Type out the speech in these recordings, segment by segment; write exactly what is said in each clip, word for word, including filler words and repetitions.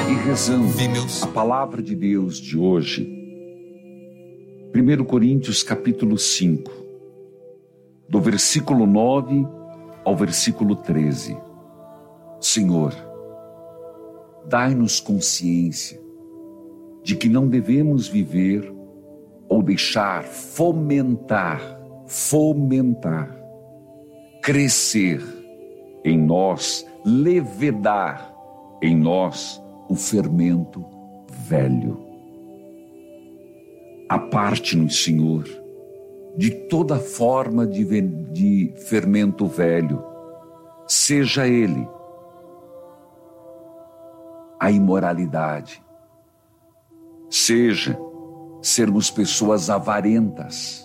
E rezando a palavra de Deus de hoje, primeira Coríntios capítulo cinco, do versículo nove ao versículo treze. Senhor, dai-nos consciência de que não devemos viver ou deixar fomentar, fomentar, crescer em nós, levedar em nós o fermento velho. Aparte-nos, Senhor, de toda forma de, de fermento velho, seja ele a imoralidade, seja sermos pessoas avarentas,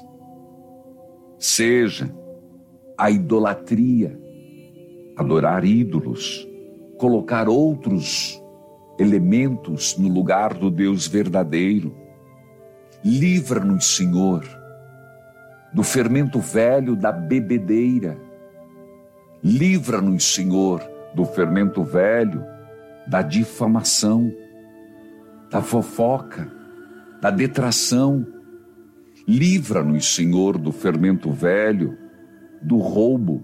seja a idolatria, adorar ídolos, colocar outros elementos no lugar do Deus verdadeiro. Livra-nos, Senhor, do fermento velho da bebedeira. Livra-nos, Senhor, do fermento velho da difamação, da fofoca, da detração. Livra-nos, Senhor, do fermento velho do roubo.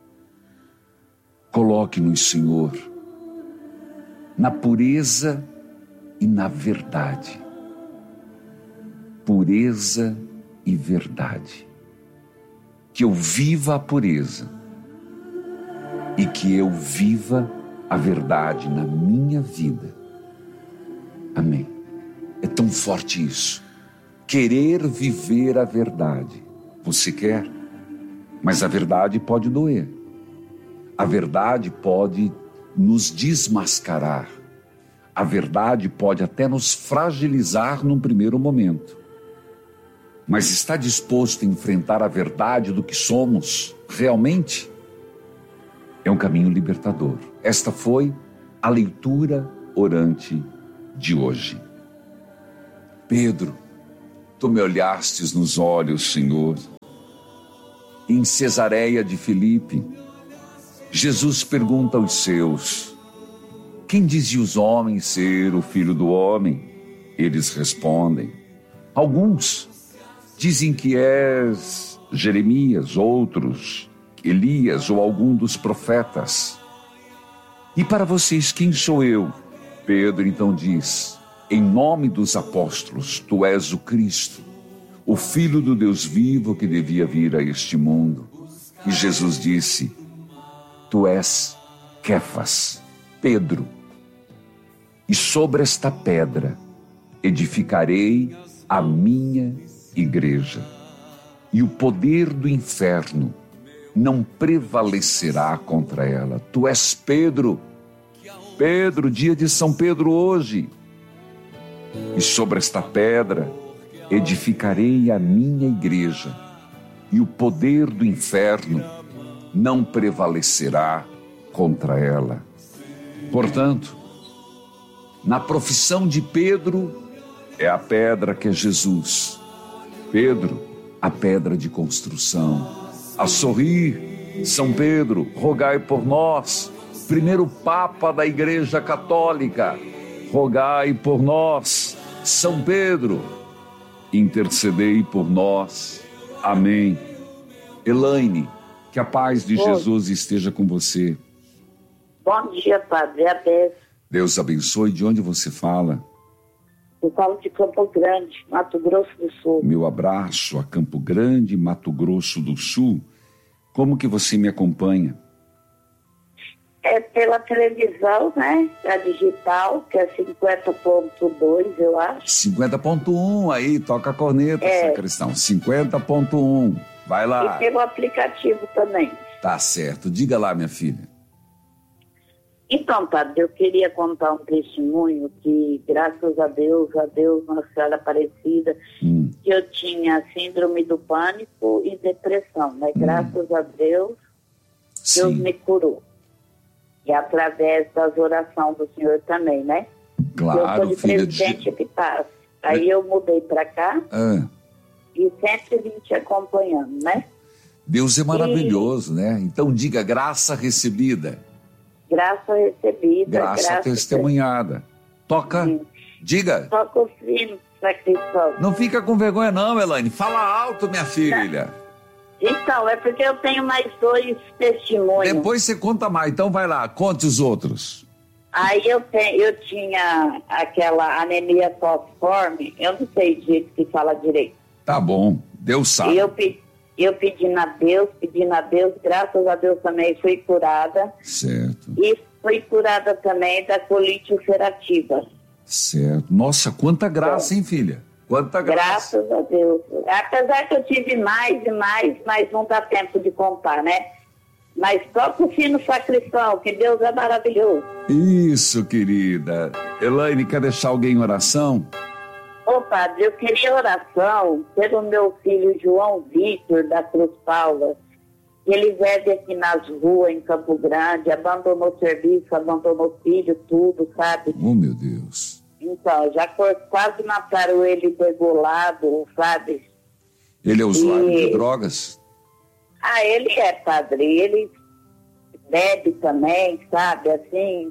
Coloque-nos, Senhor, na pureza e na verdade. Pureza e verdade. Que eu viva a pureza e que eu viva a verdade na minha vida. Amém. É tão forte isso. Querer viver a verdade. Você quer? Mas a verdade pode doer. A verdade pode nos desmascarar. A verdade pode até nos fragilizar num primeiro momento. Mas está disposto a enfrentar a verdade do que somos realmente? É um caminho libertador. Esta foi a leitura orante de hoje. Pedro, tu me olhastes nos olhos, Senhor. Em Cesareia de Filipe, Jesus pergunta aos seus: quem dizia os homens ser o Filho do Homem? Eles respondem: alguns dizem que és Jeremias, outros Elias ou algum dos profetas. E para vocês, quem sou eu? Pedro então diz: em nome dos apóstolos, tu és o Cristo, o Filho do Deus vivo que devia vir a este mundo. E Jesus disse: tu és Quefas, Pedro, e sobre esta pedra edificarei a minha igreja, e o poder do inferno não prevalecerá contra ela. Tu és Pedro, Pedro, dia de São Pedro hoje, e sobre esta pedra edificarei a minha igreja, e o poder do inferno não prevalecerá contra ela. Portanto, na profissão de Pedro, é a pedra que é Jesus. Pedro, a pedra de construção. A sorrir, São Pedro, rogai por nós. Primeiro Papa da Igreja Católica, rogai por nós. São Pedro, intercedei por nós. Amém. Elaine, que a paz de Oi. Jesus esteja com você. Bom dia, Padre. Adeus. Deus abençoe. De onde você fala? Eu falo de Campo Grande, Mato Grosso do Sul. Meu abraço a Campo Grande, Mato Grosso do Sul. Como que você me acompanha? É pela televisão, né? A digital, que é cinquenta ponto dois, eu acho. cinquenta ponto um, aí, toca a corneta, é. sacristão. cinquenta ponto um, vai lá. E pelo aplicativo também. Tá certo. Diga lá, minha filha. Então, Padre, eu queria contar um testemunho que, graças a Deus, a Deus, Nossa Senhora Aparecida, hum. que eu tinha síndrome do pânico e depressão, né? Hum. Graças a Deus, Sim. Deus me curou. E através das orações do Senhor também, né? Claro, eu sou de filha Presidente de... Epitácio. Aí eu mudei para cá ah. e sempre vim te acompanhando, né? Deus é maravilhoso, e... né? Então diga, graça recebida. Graça recebida. Graça, graça testemunhada. Toca. Sim. Diga. Toca o sino, sacristão. Não fica com vergonha não, Elaine. Fala alto, minha filha. Então, é porque eu tenho mais dois testemunhos. Depois você conta mais. Então vai lá, conte os outros. Aí eu, tenho, eu tinha aquela anemia falciforme. Eu não sei o jeito que fala direito. Tá bom, Deus sabe. E eu pedi. Eu pedindo a Deus, pedindo a Deus, graças a Deus também fui curada. Certo. E fui curada também da colite ulcerativa. Certo. Nossa, quanta graça, hein, filha? Quanta graça. Graças a Deus. Apesar que eu tive mais e mais, mas não dá tempo de contar, né? Mas toca o sino sacristão, que Deus é maravilhoso. Isso, querida. Elaine, quer deixar alguém em oração? Ô, padre, eu queria oração pelo meu filho João Vitor, da Cruz Paula. Ele vive aqui nas ruas, em Campo Grande, abandonou o serviço, abandonou o filho, tudo, sabe? Oh, meu Deus. Então, já quase mataram ele degolado, sabe? Ele é usuário e... de drogas? Ah, ele é, padre. Ele bebe também, sabe? Assim...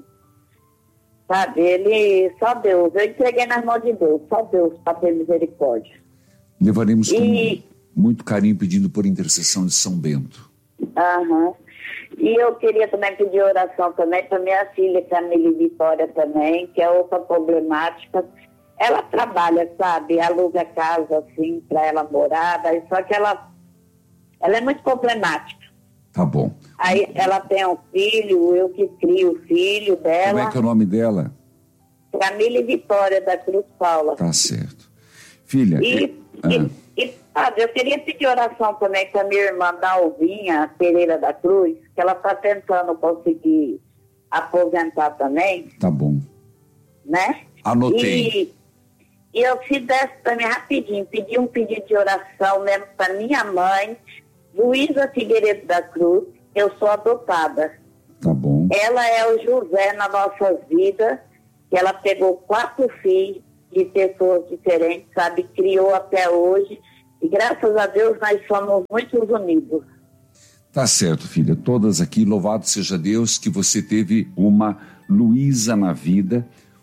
Sabe, ele, só Deus, eu entreguei nas mãos de Deus, só Deus para ter misericórdia. Levaremos com e... muito carinho pedindo por intercessão de São Bento. Aham. Uhum. E eu queria também pedir oração também para minha filha, Camille Vitória também, que é outra problemática. Ela trabalha, sabe, aluga casa assim para ela morar, só que ela, ela é muito problemática. Tá bom. Aí ela tem um filho, eu que crio o filho dela. Como é que é o nome dela? Camille Vitória, da Cruz Paula. Tá certo. Filha... E, eu... e, e padre, eu queria pedir oração também para minha irmã Dalvinha Pereira da Cruz, que ela está tentando conseguir aposentar também. Tá bom. Né? Anotei. E, e eu fizesse também rapidinho, pedi um pedido de oração mesmo para minha mãe, Luísa Figueiredo da Cruz. Eu sou adotada. Tá bom. Ela é o José na nossa vida, que ela pegou quatro filhos de pessoas diferentes, sabe? Criou até hoje. E graças a Deus nós somos muito unidos. Tá certo, filha. Todas aqui, louvado seja Deus que você teve uma Luísa na vida,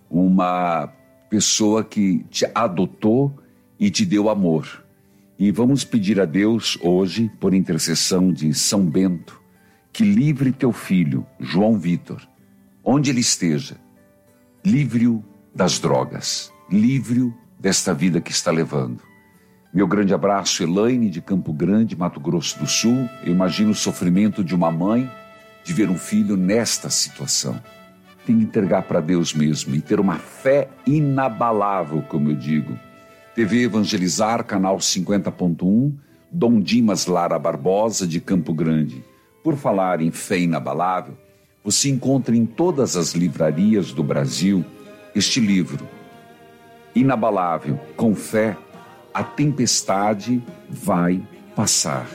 uma pessoa que te adotou e te deu amor. E vamos pedir a Deus hoje, por intercessão de São Bento, que livre teu filho, João Vitor, onde ele esteja, livre-o das drogas, livre-o desta vida que está levando. Meu grande abraço, Elaine, de Campo Grande, Mato Grosso do Sul. Eu imagino o sofrimento de uma mãe de ver um filho nesta situação. Tem que entregar para Deus mesmo e ter uma fé inabalável, como eu digo. T V Evangelizar, canal cinquenta ponto um, Dom Dimas Lara Barbosa, de Campo Grande. Por falar em fé inabalável, você encontra em todas as livrarias do Brasil este livro. Inabalável, com fé, a tempestade vai passar.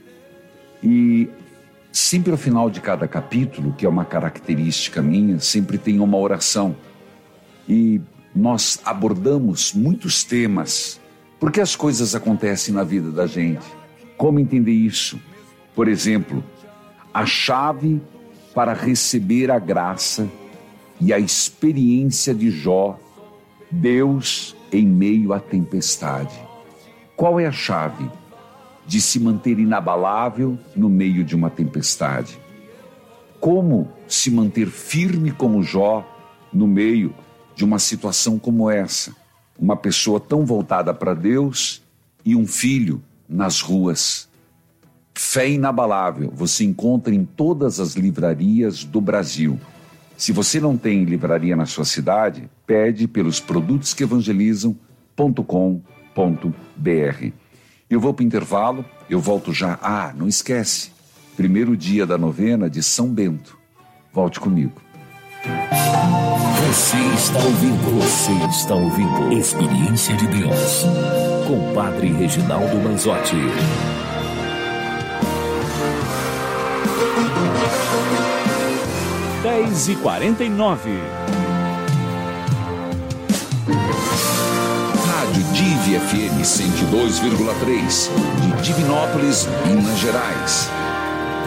E sempre ao final de cada capítulo, que é uma característica minha, sempre tem uma oração. E nós abordamos muitos temas. Por que as coisas acontecem na vida da gente? Como entender isso? Por exemplo, a chave para receber a graça e a experiência de Jó, Deus em meio à tempestade. Qual é a chave de se manter inabalável no meio de uma tempestade? Como se manter firme como Jó no meio de uma situação como essa? Uma pessoa tão voltada para Deus e um filho nas ruas. Fé inabalável, você encontra em todas as livrarias do Brasil. Se você não tem livraria na sua cidade, pede pelos produtos que evangelizam ponto com ponto br. Eu vou para o intervalo, eu volto já. Ah, não esquece, primeiro dia da novena de São Bento. Volte comigo. Você está ouvindo, você está ouvindo Experiência de Deus com Padre Reginaldo Manzotti. dez e quarenta e nove. Rádio Divi F M cento e dois vírgula três, de Divinópolis, Minas Gerais.